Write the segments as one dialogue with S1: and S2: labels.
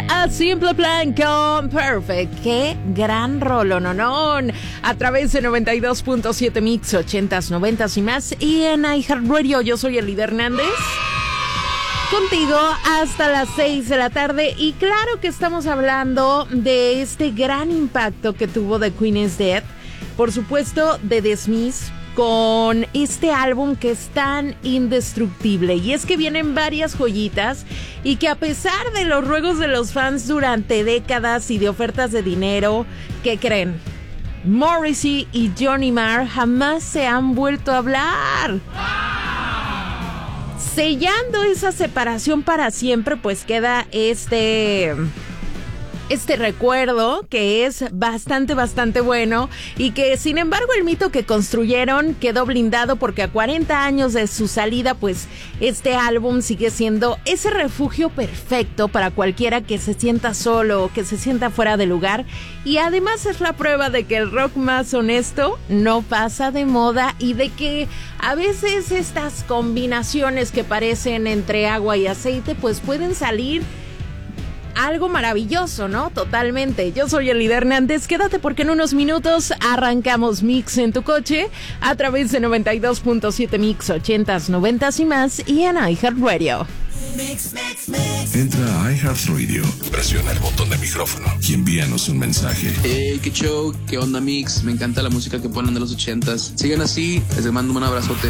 S1: a Simple Plan con Perfect. Qué gran rolononón. A través de 92.7 Mix, 80s, 90s y más. Y en iHeartRadio, yo soy Elida Hernández. Contigo hasta las 6 de la tarde. Y claro que estamos hablando de este gran impacto que tuvo The Queen is Dead. Por supuesto, de The Smiths, con este álbum que es tan indestructible. Y es que vienen varias joyitas y que a pesar de los ruegos de los fans durante décadas y de ofertas de dinero, ¿qué creen? Morrissey y Johnny Marr jamás se han vuelto a hablar. Sellando esa separación para siempre, pues queda este recuerdo que es bastante bueno y que sin embargo el mito que construyeron quedó blindado porque a 40 años de su salida, pues este álbum sigue siendo ese refugio perfecto para cualquiera que se sienta solo o que se sienta fuera de lugar, y además es la prueba de que el rock más honesto no pasa de moda y de que a veces estas combinaciones que parecen entre agua y aceite pues pueden salir algo maravilloso, ¿no? Totalmente. Yo soy Elida Hernández. Quédate porque en unos minutos arrancamos Mix en tu coche a través de 92.7 Mix, 80s, 90s y más, y en iHeartRadio.
S2: Entra a iHeartRadio, presiona el botón de micrófono y envíanos un mensaje.
S3: Hey, qué show, qué onda Mix, me encanta la música que ponen de los 80s. Sigan así, les mando un abrazote.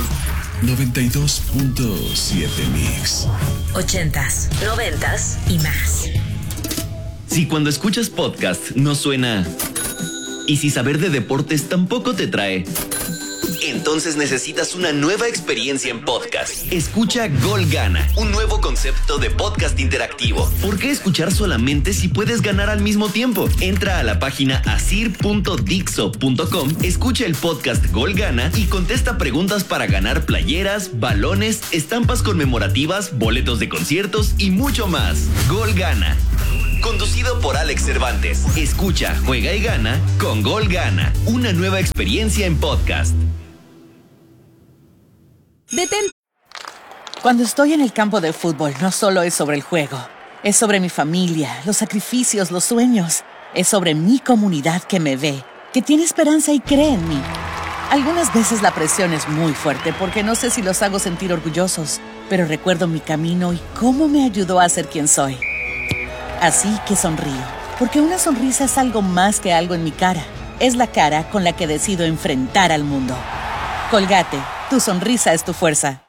S2: 92.7 Mix,
S4: 80s, 90s y más.
S5: Si cuando escuchas podcast no suena, y si saber de deportes tampoco te trae, entonces necesitas una nueva experiencia en podcast. Escucha Gol Gana, un nuevo concepto de podcast interactivo. ¿Por qué escuchar solamente si puedes ganar al mismo tiempo? Entra a la página asir.dixo.com, escucha el podcast Gol Gana y contesta preguntas para ganar playeras, balones, estampas conmemorativas, boletos de conciertos y mucho más. Gol Gana, conducido por Alex Cervantes. Escucha, juega y gana con Gol Gana, una nueva experiencia en podcast.
S1: Detén.
S6: Cuando estoy en el campo de fútbol, no solo es sobre el juego. Es sobre mi familia, los sacrificios, los sueños. Es sobre mi comunidad que me ve, que tiene esperanza y cree en mí. Algunas veces la presión es muy fuerte porque no sé si los hago sentir orgullosos, pero recuerdo mi camino y cómo me ayudó a ser quien soy. Así que sonrío, porque una sonrisa es algo más que algo en mi cara. Es la cara con la que decido enfrentar al mundo. Colgate, tu sonrisa es tu fuerza.